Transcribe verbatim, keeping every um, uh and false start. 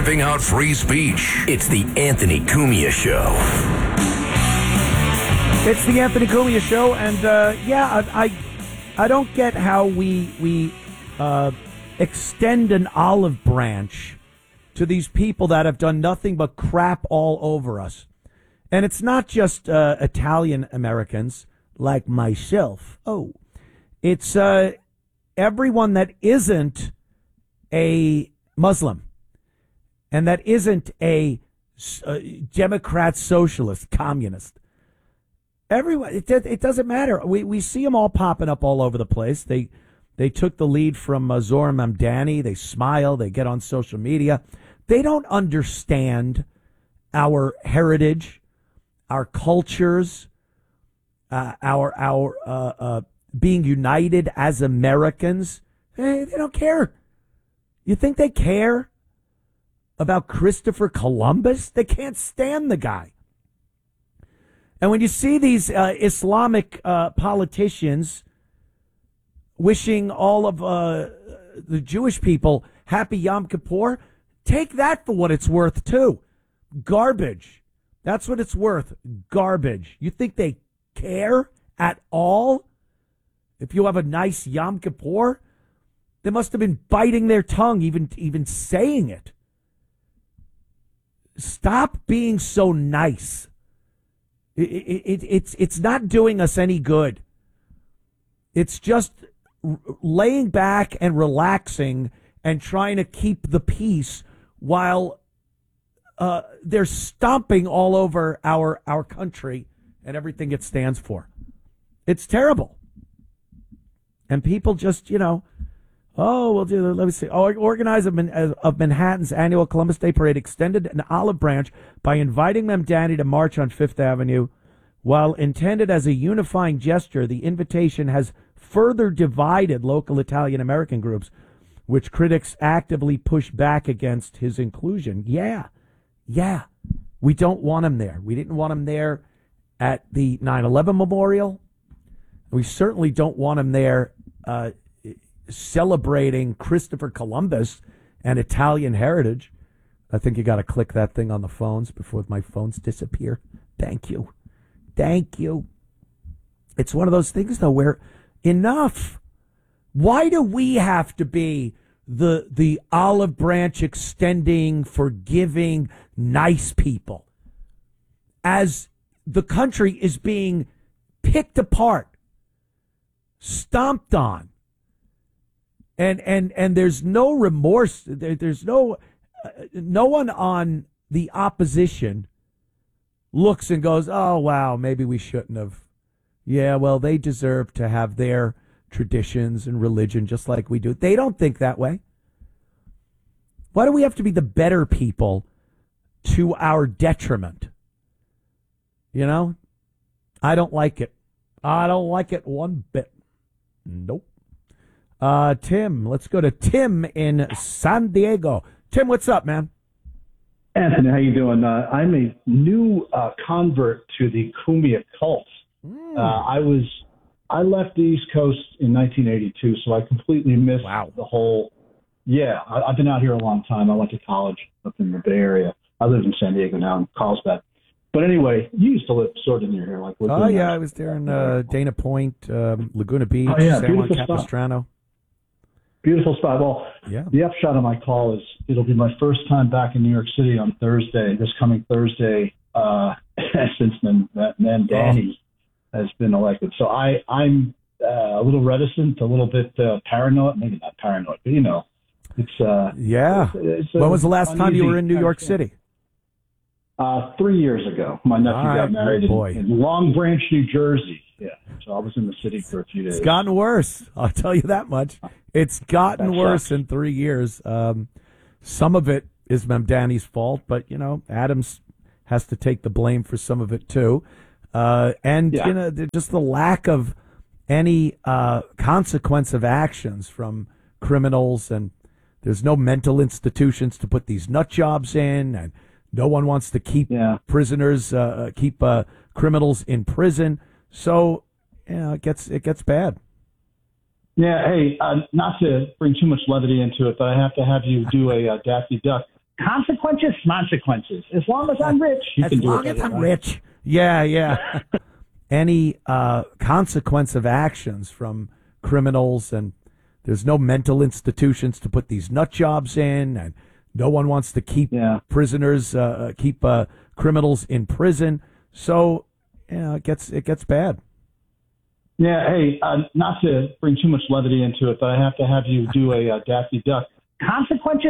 stamping out free speech. It's the Anthony Cumia Show. It's the Anthony Cumia Show, and uh, yeah, I, I I don't get how we we uh, extend an olive branch to these people that have done nothing but crap all over us. And it's not just uh, Italian Americans like myself. Oh, it's uh, everyone that isn't a Muslim and that isn't a uh, Democrat, socialist, communist. Everyone, it, it doesn't matter. We we see them all popping up all over the place. They they took the lead from uh, Zohran Mamdani. They smile. They get on social media. They don't understand our heritage, our cultures, uh, our our uh, uh, being united as Americans. They, they don't care. You think they care about Christopher Columbus? They can't stand the guy. And when you see these uh, Islamic uh, politicians wishing all of uh, the Jewish people happy Yom Kippur, take that for what it's worth, too. Garbage. That's what it's worth. Garbage. You think they care at all? If you have a nice Yom Kippur, they must have been biting their tongue even, even saying it. Stop being so nice. It, it, it, it's it's not doing us any good. It's just r- laying back and relaxing and trying to keep the peace while uh, they're stomping all over our our country and everything it stands for. It's terrible. And people just, you know, oh, we'll do, let me see. Oh, organizer of Manhattan's annual Columbus Day Parade extended an olive branch by inviting Mamdani to march on Fifth Avenue. While intended as a unifying gesture, the invitation has further divided local Italian-American groups, which critics actively push back against his inclusion. Yeah, yeah, we don't want him there. We didn't want him there at the nine eleven memorial. We certainly don't want him there uh, celebrating Christopher Columbus and Italian heritage. I think you got to click that thing on the phones before my phones disappear. Thank you. Thank you. It's one of those things, though, where enough. Why do we have to be the the olive branch extending, forgiving, nice people as the country is being picked apart, stomped on, and and and there's no remorse. There, there's no uh, no one on the opposition looks and goes, oh, wow, maybe we shouldn't have. Yeah, well, they deserve to have their traditions and religion just like we do. They don't think that way. Why do we have to be the better people to our detriment? You know, I don't like it. I don't like it one bit. Nope. Uh, Tim, let's go to Tim in San Diego. Tim, what's up, man? Anthony, how you doing? Uh, I'm a new uh, convert to the Cumia cult. Mm. Uh, I was I left the East Coast in nineteen eighty-two, so I completely missed wow. the whole. Yeah, I, I've been out here a long time. I went to college up in the Bay Area. I live in San Diego now in Carlsbad. But anyway, you used to live sort of near here, like. Oh yeah, I was there in uh, Dana Point, um, Laguna Beach, oh, yeah, San Juan beautiful Capistrano. Spot. Beautiful spot. Well, yeah. The upshot of my call is it'll be my first time back in New York City on Thursday, this coming Thursday, uh, since Mamdani oh. has been elected. So I, I'm uh, a little reticent, a little bit uh, paranoid, maybe not paranoid, but, you know, it's... Uh, yeah. It's, it's when was the last time you were in New York City? Uh, three years ago. My nephew right, got married boy. in, in Long Branch, New Jersey. Yeah, so I was in the city for a few days. It's gotten worse. I'll tell you that much. It's gotten That worse sucks. in three years. Um, some of it is Mamdani's fault, but, you know, Adams has to take the blame for some of it, too. Uh, and, Yeah. you know, just the lack of any uh, consequence of actions from criminals, and there's no mental institutions to put these nut jobs in, and no one wants to keep yeah. prisoners, uh, keep uh, criminals in prison. So, you know, it gets it gets bad. Yeah, hey, uh, not to bring too much levity into it, but I have to have you do a uh, Daffy Duck consequences, consequences. As long as I'm rich, you as can do long it. as I'm right? rich. Yeah, yeah. Any uh, consequence of actions from criminals, and there's no mental institutions to put these nut jobs in, and no one wants to keep Yeah. prisoners, uh, keep uh, criminals in prison. So, you know, it gets it gets bad. Yeah, hey, uh, not to bring too much levity into it, but I have to have you do a uh, Daffy Duck. Consequences